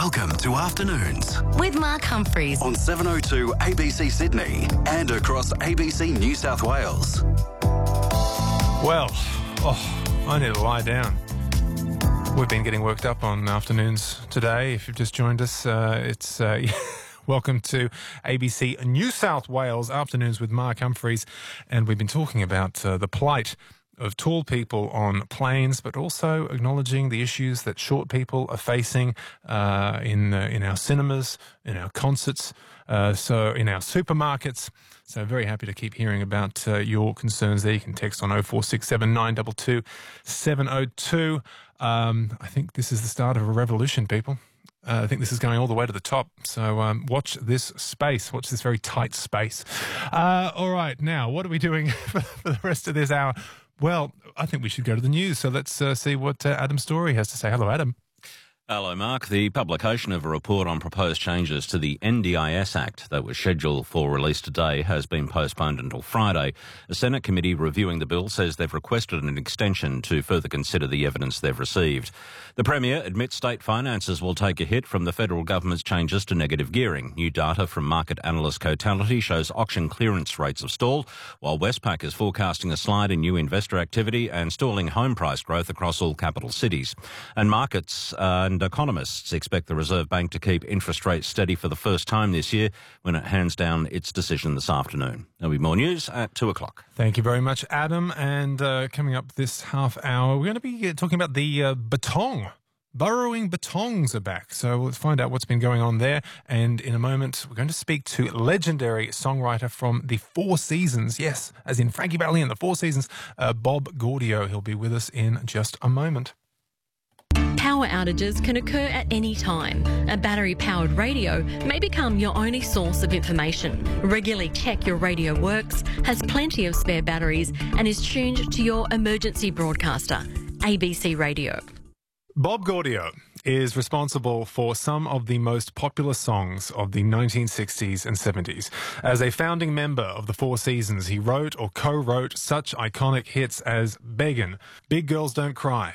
Welcome to Afternoons with Mark Humphreys on 702 ABC Sydney and across ABC New South Wales. Well, I need to lie down. We've been getting worked up on Afternoons today. If you've just joined us, it's welcome to ABC New South Wales Afternoons with Mark Humphreys, and we've been talking about the plight of tall people on planes, but also acknowledging the issues that short people are facing in our cinemas, in our concerts, so in our supermarkets. So very happy to keep hearing about your concerns there. You can text on 0467 922 702. I think this is the start of a revolution, people. I think this is going all the way to the top. So watch this space. Watch this very tight space. All right. Now, what are we doing for the rest of this hour? Well, I think we should go to the news. So let's see what Adam Story has to say. Hello, Adam. Hello, Mark. The publication of a report on proposed changes to the NDIS Act that was scheduled for release today has been postponed until Friday. A Senate committee reviewing the bill says they've requested an extension to further consider the evidence they've received. The Premier admits state finances will take a hit from the federal government's changes to negative gearing. New data from market analyst Cotality shows auction clearance rates have stalled, while Westpac is forecasting a slide in new investor activity and stalling home price growth across all capital cities. And markets and economists expect the Reserve Bank to keep interest rates steady for the first time this year when it hands down its decision this afternoon. There'll be more news at 2 o'clock. Thank you very much, Adam. And coming up this half hour, we're going to be talking about the Batong. Burrowing Batongs are back, so let's find out what's been going on there. And in a moment, we're going to speak to legendary songwriter from the Four Seasons, yes, as in Frankie Valli and the Four Seasons, Bob Gaudio. He'll be with us in just a moment. Power outages can occur at any time. A battery-powered radio may become your only source of information. Regularly check your radio works, has plenty of spare batteries, and is tuned to your emergency broadcaster, ABC Radio. Bob Gaudio is responsible for some of the most popular songs of the 1960s and 70s. As a founding member of the Four Seasons, he wrote or co-wrote such iconic hits as Beggin', Big Girls Don't Cry,